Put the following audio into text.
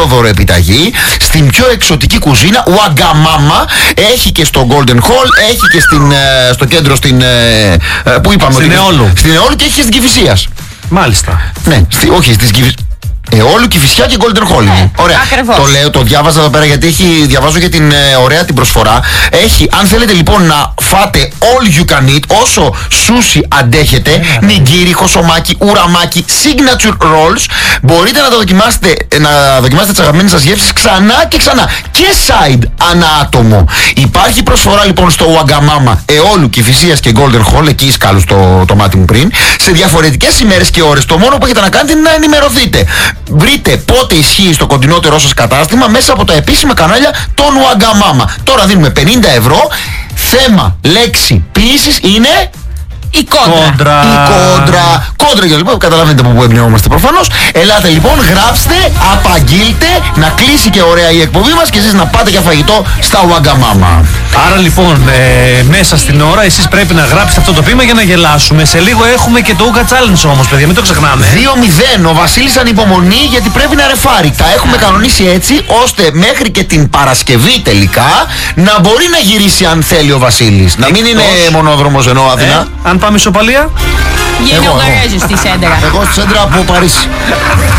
ευρώ δωροεπιταγή στην πιο εξωτική κουζίνα Wagamama. Έχει και στο Golden Hall, έχει και στο κέντρο που είπαμε. Στην Εόλου. Στην Εόλου και έχει και στην Κηφισίας. Μάλιστα. Ναι, όχι στις Κηφισίας. Όλου Κηφισιά και Golden Hall. Ωραία. Ακριβώς. Το λέω, το διάβαζα εδώ πέρα γιατί διαβάζω για την ωραία την προσφορά. Έχει, αν θέλετε λοιπόν να φάτε all you can eat, όσο σούσι αντέχετε, νιγκίρι, χωσομάκι, ουραμάκι, signature rolls, μπορείτε να τα δοκιμάσετε, τις αγαπημένες σας γεύσεις ξανά και ξανά. Και side ανά άτομο. Υπάρχει προσφορά λοιπόν στο Wagamama, Εόλου, Κηφισίας και Golden Hall, εκεί σκάλου το μάτι μου πριν, σε διαφορετικές ημέρες και ώρες. Το μόνο που έχετε να κάνετε είναι να ενημερωθείτε. Βρείτε πότε ισχύει στο κοντινότερό σας κατάστημα μέσα από τα επίσημα κανάλια των Wagamama. Τώρα δίνουμε 50 ευρώ. Θέμα, λέξη, ποιήσεις είναι... Η κόντρα. Κόντρα για λοιπόν, καταλαβαίνετε από πού εμπνεόμαστε προφανώς. Ελάτε λοιπόν, γράψτε, απαγγείλτε, να κλείσει και ωραία η εκπομπή μας και εσείς να πάτε για φαγητό στα Wagamama. Άρα λοιπόν, μέσα στην ώρα εσείς πρέπει να γράψετε αυτό το ποίημα για να γελάσουμε. Σε λίγο έχουμε και το Ούκα Challenge όμως, παιδιά, μην το ξεχνάμε. 2-0, ο Βασίλης ανυπομονεί γιατί πρέπει να ρεφάρει. Τα έχουμε κανονίσει έτσι ώστε μέχρι και την Παρασκευή τελικά να μπορεί να γυρίσει αν θέλει ο Βασίλης. Να μην είναι μονόδρομος ενώ Αθηνά. Αν πάμε ισοπαλία. Γίνει ο Γκαρέζος στη Σέντρα. Εγώ στη Σέντρα από Παρίσι.